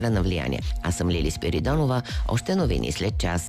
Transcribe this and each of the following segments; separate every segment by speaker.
Speaker 1: на влияние. Аз съм Лили Спиридонова. Още новини след час.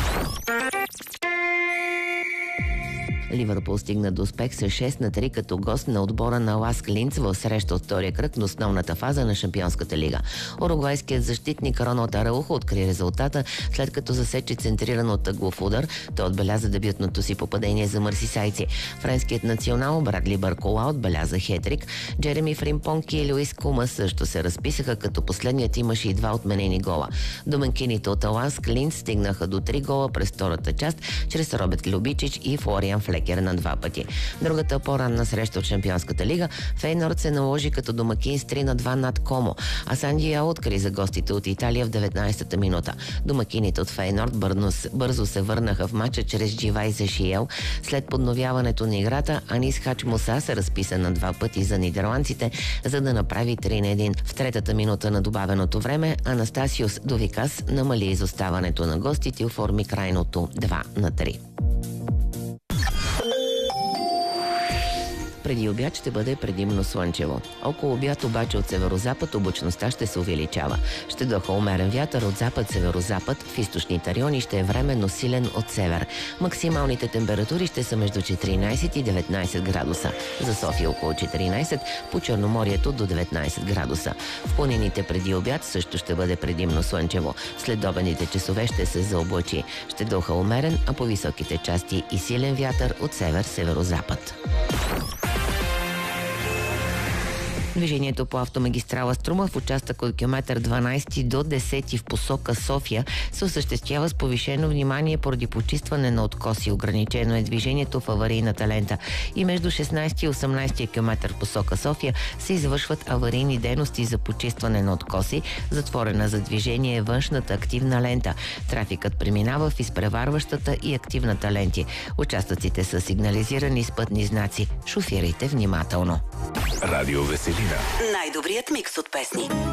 Speaker 1: Ливърпул стигна до успех с 6-3 като гост на отбора на Ласк Линц в среща от втория кръг на основната фаза на Шампионската лига. Уругвайският защитник Роналд Араухо откри резултата, след като засече центриран от ъглов удар. Той отбеляза дебютното си попадение за мърсисайци. Френският национал Брадли Баркола отбеляза хетрик. Джереми Фримпонг и Луис Кума също се разписаха, като последният имаше и 2 отменени гола. Домакините от Ласк Линц стигнаха до 3 гола през втората част, чрез Роберт Любичич и Флориан Флекер на 2 пъти. Другата по-ранна среща от Шампионската лига, Фейнорд се наложи като домакин с 3-2 над Комо, а Сан Диего откри за гостите от Италия в 19-та минута. Домакините от Фейнорд бързо се върнаха в матча чрез Дживай Зашиел. След подновяването на играта, Анис Хач Муса се разписа на 2 пъти за нидерландците, за да направи 3-1. В третата минута на добавеното време Анастасиус Довикас намали изоставането на гостите и оформи крайното 2-3. Преди обяд ще бъде предимно слънчево. Около обяд обаче от северозапад облачността ще се увеличава. Ще духа умерен вятър от запад-северозапад, в източните райони ще е временно силен от север. Максималните температури ще са между 14 и 19 градуса. За София около 14, по Черноморието до 19 градуса. В планините преди обяд също ще бъде предимно слънчево. След обедните часове ще се заоблачи. Ще духа умерен, а по високите части и силен вятър от север-северозапад. Движението по автомагистрала Струма в участък от километър 12 до 10 в посока София се осъществява с повишено внимание поради почистване на откоси. Ограничено е движението в аварийната лента. И между 16 и 18 километър в посока София се извършват аварийни дейности за почистване на откоси. Затворена за движение е външната активна лента. Трафикът преминава в изпреварващата и активната ленти. Участъците са сигнализирани с пътни знаци. Шофирайте внимателно.
Speaker 2: Радио Веселина.
Speaker 3: Най-добрият микс от песни.